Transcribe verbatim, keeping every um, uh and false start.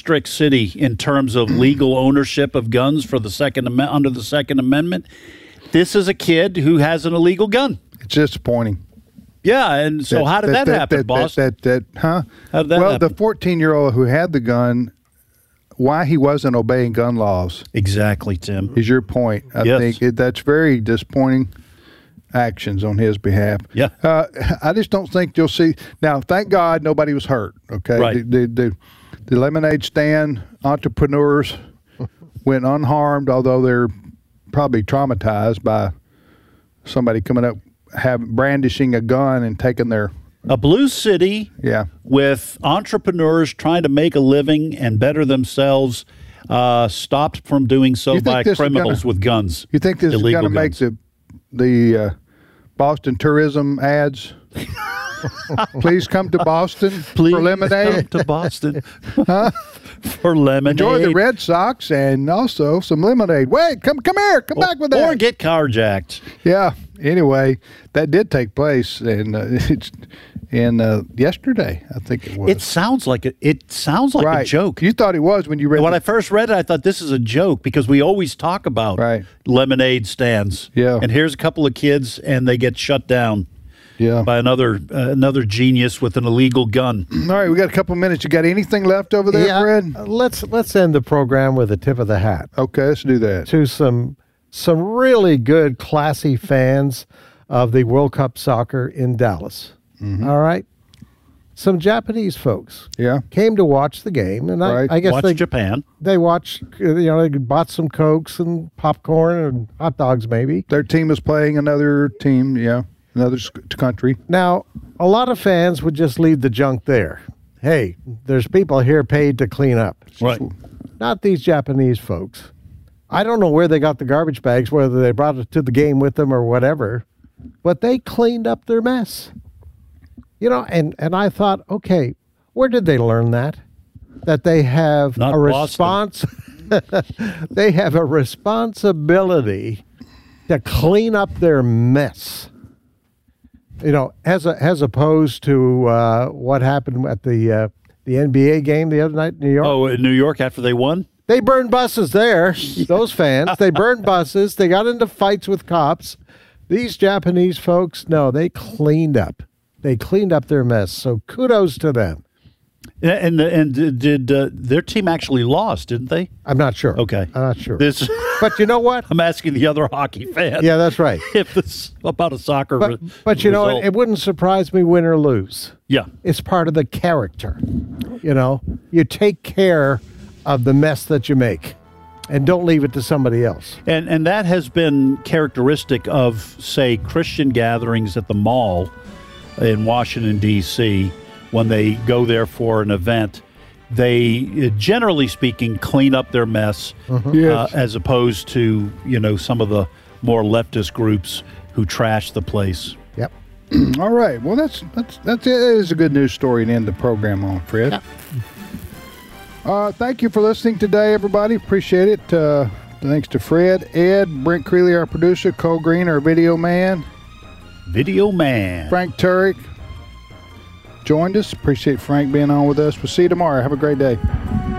strict city in terms of legal ownership of guns for the second Am- under the Second Amendment. This is a kid who has an illegal gun. It's disappointing. Yeah, and so that, how did that, that, that happen, that, boss? That, that, that, huh? How did that well, happen? the fourteen-year-old who had the gun, why he wasn't obeying gun laws. Exactly, Tim. Is your point. I Yes. think it, that's very disappointing actions on his behalf. Yeah. Uh, I just don't think you'll see. Now, thank God nobody was hurt, okay? Right. The, the, the, the lemonade stand entrepreneurs went unharmed, although they're probably traumatized by somebody coming up, have brandishing a gun and taking their A blue city yeah with entrepreneurs trying to make a living and better themselves, uh, stopped from doing so You think by this is criminals gonna- with guns. You think this is illegal going to make guns. the the uh, Boston tourism ads? Please come to Boston Please for lemonade. come to Boston for lemonade. Enjoy the Red Sox and also some lemonade. Wait, come come here, come back with that. Or get carjacked. Yeah. Anyway, that did take place, and uh, it's in uh, yesterday, I think it was. It sounds like a, it sounds like right. a joke. You thought it was when you read. When the, I first read it, I thought this is a joke because we always talk about Right. lemonade stands. Yeah. And here's a couple of kids, and they get shut down yeah. by another uh, another genius with an illegal gun. All right, we got a couple minutes. You got anything left over there, yeah, Fred? uh, let's let's end the program with a tip of the hat Okay, let's do that. to some some really good, classy fans of the World Cup soccer in Dallas. Mm-hmm. All right, some Japanese folks Yeah. came to watch the game, and I, Right. I guess Watch they Japan. they watched. You know, they bought some Cokes and popcorn and hot dogs, maybe. Their team is playing another team, yeah, another s- country. Now, a lot of fans would just leave the junk there. Hey, there's people here paid to clean up. Right. Not these Japanese folks. I don't know where they got the garbage bags, whether they brought it to the game with them or whatever, but they cleaned up their mess. You know, and, and I thought, okay, where did they learn that? That they have Not a Boston. response. They have a responsibility to clean up their mess. You know, as a, as opposed to uh, what happened at the uh, the N B A game the other night in New York. Oh, in New York after they won? They burned buses there, those fans. They burned buses. They got into fights with cops. These Japanese folks, no, they cleaned up. They cleaned up their mess. So kudos to them. And and, and did uh, their team actually lost, didn't they? I'm not sure. Okay. I'm not sure. This But you know what? I'm asking the other hockey fans. Yeah, that's right. If this about a soccer But, re- but you know, result. it, it wouldn't surprise me win or lose. Yeah. It's part of the character. You know, you take care of the mess that you make and don't leave it to somebody else. And and that has been characteristic of, say, Christian gatherings at the mall in Washington, D C when they go there for an event. They, generally speaking, clean up their mess Yes. uh, as opposed to, you know, some of the more leftist groups who trash the place. Yep. All right. Well, that's that's that's it. That is a good news story to end the program on, Fred. Yeah. Uh, thank you for listening today, everybody. Appreciate it. Uh, thanks to Fred, Ed, Brent Creeley, our producer, Cole Green, our video man, Video man. Frank Turek joined us. Appreciate Frank being on with us. We'll see you tomorrow. Have a great day.